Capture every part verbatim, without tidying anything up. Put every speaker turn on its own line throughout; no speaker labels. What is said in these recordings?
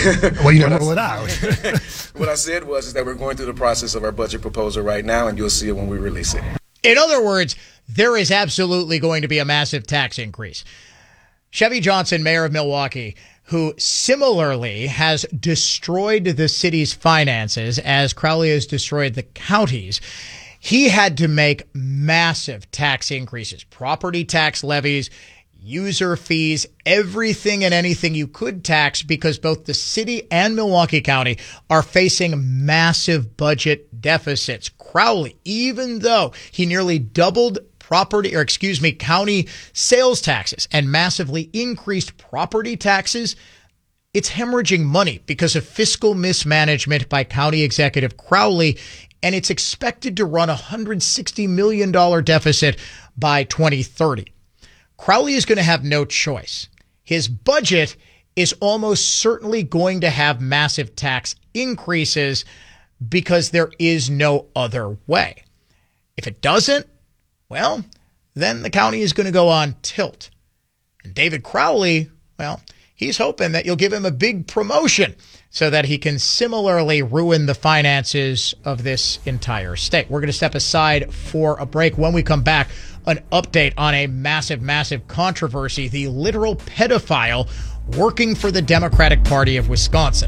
Well, you never roll it out.
What I said was is that we're going through the process of our budget proposal right now, and you'll see it when we release it.
In other words, there is absolutely going to be a massive tax increase. Chevy Johnson, mayor of Milwaukee, who similarly has destroyed the city's finances as Crowley has destroyed the county's, he had to make massive tax increases, property tax levies, user fees, everything and anything you could tax, because both the city and Milwaukee County are facing massive budget deficits. Crowley, even though he nearly doubled property, or excuse me, county sales taxes and massively increased property taxes, it's hemorrhaging money because of fiscal mismanagement by County Executive Crowley, and it's expected to run a one hundred sixty million dollars deficit by twenty thirty. Crowley is going to have no choice. His budget is almost certainly going to have massive tax increases because there is no other way. If it doesn't, well, then the county is going to go on tilt. And David Crowley, well, he's hoping that you'll give him a big promotion so that he can similarly ruin the finances of this entire state. We're going to step aside for a break. When we come back, an update on a massive, massive controversy, the literal pedophile working for the Democratic Party of Wisconsin.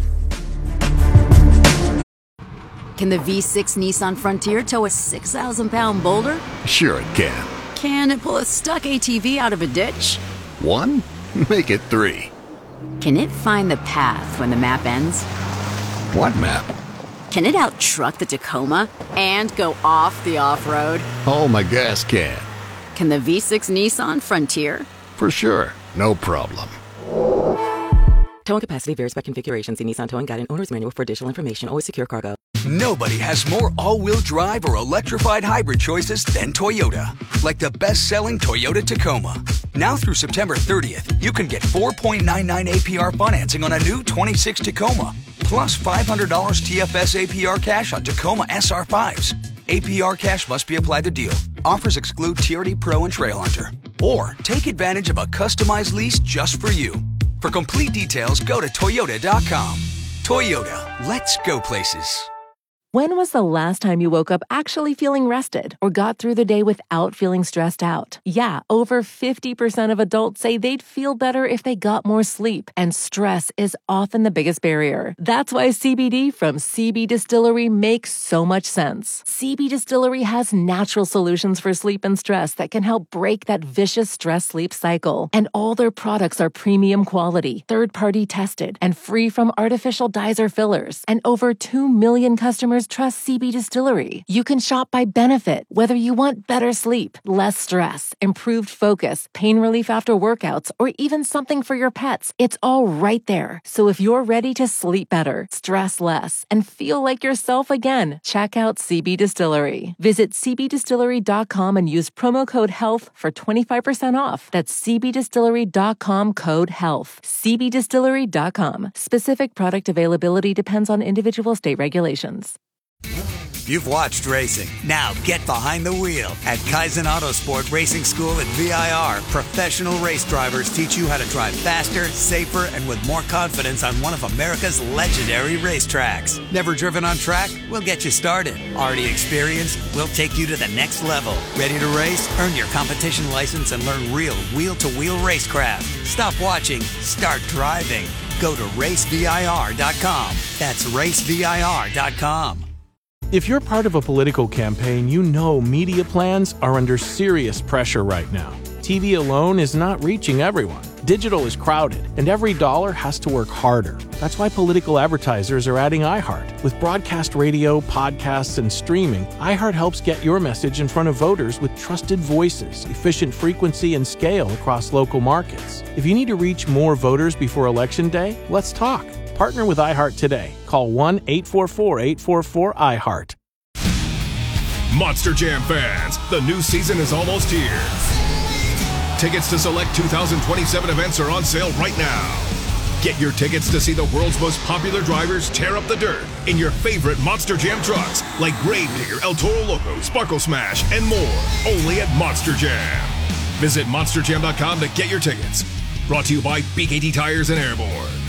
Can the V six Nissan Frontier tow a six thousand pound boulder?
Sure it can.
Can it pull a stuck A T V out of a ditch?
One? Make it three.
Can it find the path when the map ends?
What map?
Can it out-truck the Tacoma and go off the off-road?
Oh, my gas can.
Can the V six Nissan Frontier?
For sure. No problem.
Towing capacity varies by configuration. See Nissan Towing Guide and Owner's Manual for additional information. Always secure cargo.
Nobody has more all-wheel drive or electrified hybrid choices than Toyota. Like the best-selling Toyota Tacoma. Now through September thirtieth, you can get four point nine nine A P R financing on a new twenty-six Tacoma. Plus five hundred dollars T F S A P R cash on Tacoma S R fives. A P R cash must be applied to deal. Offers exclude T R D Pro and Trail Hunter. Or take advantage of a customized lease just for you. For complete details, go to Toyota dot com. Toyota, let's go places.
When was the last time you woke up actually feeling rested or got through the day without feeling stressed out? Yeah, over fifty percent of adults say they'd feel better if they got more sleep, and stress is often the biggest barrier. That's why C B D from C B Distillery makes so much sense. C B Distillery has natural solutions for sleep and stress that can help break that vicious stress-sleep cycle. And all their products are premium quality, third-party tested, and free from artificial dyes or fillers. And over two million customers trust C B Distillery. You can shop by benefit, whether you want better sleep, less stress, improved focus, pain relief after workouts, or even something for your pets. It's all right there. So if you're ready to sleep better, stress less, and feel like yourself again, check out C B Distillery. Visit C B distillery dot com and use promo code HEALTH for twenty-five percent off. That's C B distillery dot com code HEALTH. C B distillery dot com. Specific product availability depends on individual state regulations.
You've watched racing. Now get behind the wheel. At Kaizen Autosport Racing School at V I R, professional race drivers teach you how to drive faster, safer, and with more confidence on one of America's legendary racetracks. Never driven on track? We'll get you started. Already experienced? We'll take you to the next level. Ready to race? Earn your competition license and learn real wheel-to-wheel racecraft. Stop watching. Start driving. Go to race V I R dot com. That's race V I R dot com.
If you're part of a political campaign, you know media plans are under serious pressure right now. T V alone is not reaching everyone. Digital is crowded, and every dollar has to work harder. That's why political advertisers are adding iHeart. With broadcast radio, podcasts, and streaming, iHeart helps get your message in front of voters with trusted voices, efficient frequency, and scale across local markets. If you need to reach more voters before Election Day, let's talk. Partner with iHeart today. Call one eight four four, eight four four, iHeart.
Monster Jam fans, the new season is almost here. Tickets to select two thousand twenty-seven events are on sale right now. Get your tickets to see the world's most popular drivers tear up the dirt in your favorite Monster Jam trucks like Gravedigger, El Toro Loco, Sparkle Smash, and more. Only at Monster Jam. Visit monster jam dot com to get your tickets. Brought to you by B K T Tires and Airborne.